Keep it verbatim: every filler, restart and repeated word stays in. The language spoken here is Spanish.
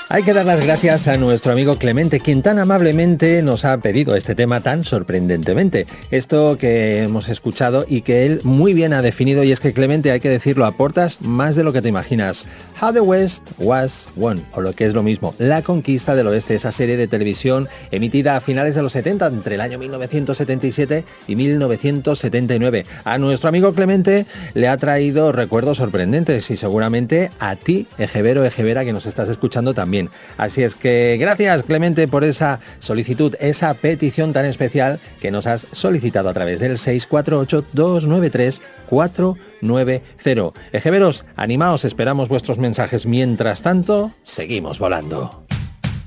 Hay que dar las gracias a nuestro amigo Clemente, quien tan amablemente nos ha pedido este tema tan sorprendentemente. Esto que hemos escuchado y que él muy bien ha definido, y es que, Clemente, hay que decirlo, aportas más de lo que te imaginas. How the West Was Won, o lo que es lo mismo, La Conquista del Oeste, esa serie de televisión emitida a finales de los setenta, entre el año mil novecientos setenta y siete y mil novecientos setenta y nueve. A nuestro amigo Clemente le ha traído recuerdos sorprendentes y seguramente a ti, ejevero, ejevera, que nos estás escuchando también. Así es que gracias, Clemente, por esa solicitud, esa petición tan especial que nos has solicitado a través del seis cuatro ocho, dos nueve tres, cuatro nueve cero. Ejeveros, animaos, esperamos vuestros mensajes. Mientras tanto, seguimos volando.